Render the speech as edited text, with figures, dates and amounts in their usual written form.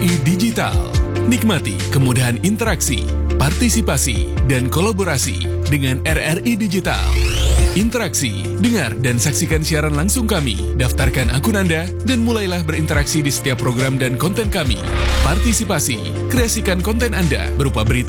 RRI Digital. Nikmati kemudahan interaksi, partisipasi, dan kolaborasi dengan RRI Digital. Interaksi, dengar dan saksikan siaran langsung kami, daftarkan akun Anda, dan mulailah berinteraksi di setiap program dan konten kami. Partisipasi, kreasikan konten Anda berupa berita